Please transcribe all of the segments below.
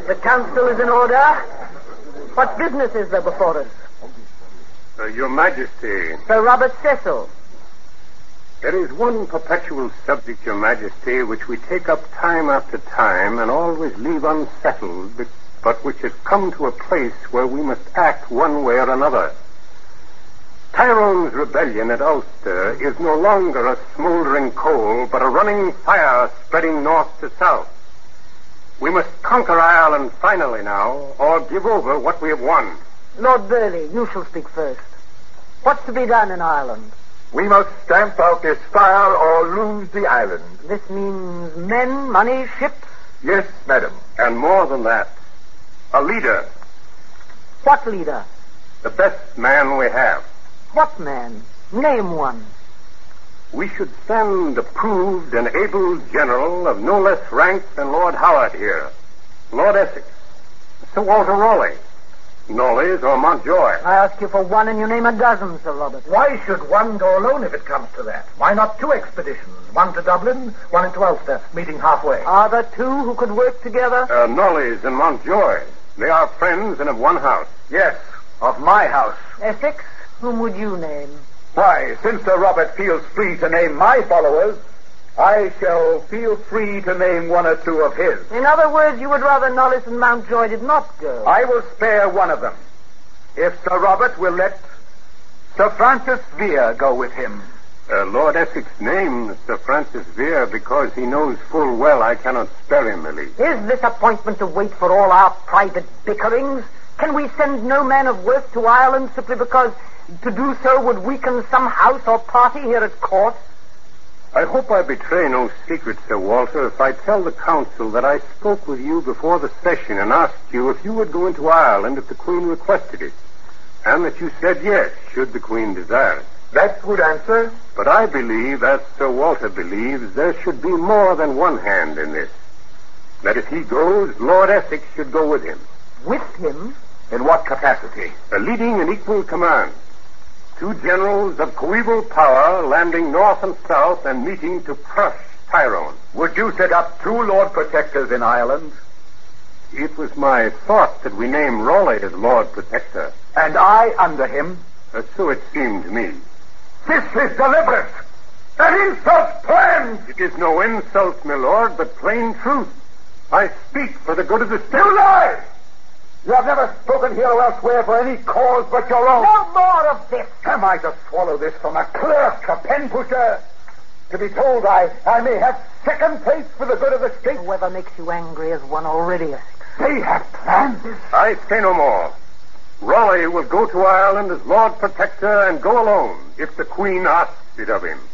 The council is in order. What business is there before us? Your Majesty. Sir Robert Cecil. There is one perpetual subject, Your Majesty, which we take up time after time and always leave unsettled, but which has come to a place where we must act one way or another. Tyrone's rebellion at Ulster is no longer a smoldering coal, but a running fire spreading north to south. We must conquer Ireland finally now, or give over what we have won. Lord Burleigh, you shall speak first. What's to be done in Ireland? We must stamp out this fire or lose the island. This means men, money, ships? Yes, madam. And more than that, a leader. What leader? The best man we have. What man? Name one. We should send a proved and able general of no less rank than Lord Howard here. Lord Essex. Sir Walter Raleigh. Knollys or Mountjoy. I ask you for one and you name a dozen, Sir Robert. Why should one go alone if it comes to that? Why not two expeditions? One to Dublin, one into Ulster, meeting halfway. Are there two who could work together? Knollys and Mountjoy. They are friends and of one house. Yes, of my house. Essex, whom would you name? Why, since Sir Robert feels free to name my followers, I shall feel free to name one or two of his. In other words, you would rather Knollys and Mountjoy did not go. I will spare one of them, if Sir Robert will let Sir Francis Vere go with him. Lord Essex names Sir Francis Vere because he knows full well I cannot spare him the least. Is this appointment to wait for all our private bickerings? Can we send no man of worth to Ireland simply because to do so would weaken some house or party here at court? I hope I betray no secret, Sir Walter, if I tell the council that I spoke with you before the session and asked you if you would go into Ireland if the Queen requested it, and that you said yes, should the Queen desire it. That would answer. But I believe, as Sir Walter believes, there should be more than one hand in this. That if he goes, Lord Essex should go with him. With him? In what capacity? Leading an equal command. Two generals of coeval power landing north and south and meeting to crush Tyrone. Would you set up two Lord Protectors in Ireland? It was my thought that we name Raleigh as Lord Protector. And I under him? So it seemed to me. This is deliberate! An insult planned! It is no insult, my lord, but plain truth. I speak for the good of the state. You lie! You have never spoken here or elsewhere for any cause but your own. No more of this! Am I to swallow this from a clerk, a pen pusher? To be told I may have second place for the good of the state? Whoever makes you angry has won already, Essex. They have planned this. I say no more. Raleigh will go to Ireland as Lord Protector and go alone if the Queen asks it of him.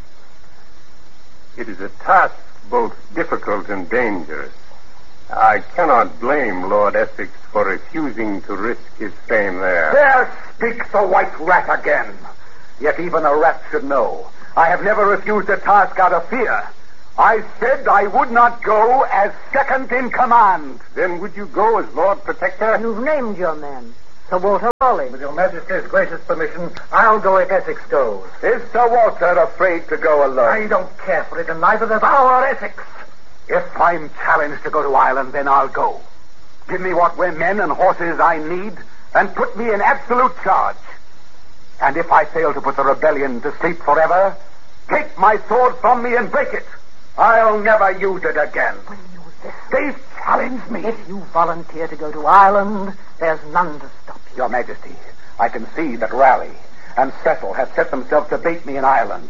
It is a task both difficult and dangerous. I cannot blame Lord Essex for refusing to risk his fame there. There speaks the white rat again. Yet even a rat should know. I have never refused a task out of fear. I said I would not go as second in command. Then would you go as Lord Protector? You've named your man. Sir Walter Raleigh. With your Majesty's gracious permission, I'll go if Essex goes. Is Sir Walter afraid to go alone? I don't care for it, and neither does our Essex. If I'm challenged to go to Ireland, then I'll go. Give me what men and horses I need, and put me in absolute charge. And if I fail to put the rebellion to sleep forever, take my sword from me and break it. I'll never use it again. Will you listen? They've challenged me. If you volunteer to go to Ireland, there's none to stop you. Your Majesty, I can see that Raleigh and Cecil have set themselves to bait me in Ireland.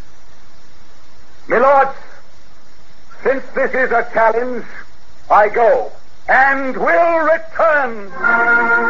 My lords, since this is a challenge, I go and will return.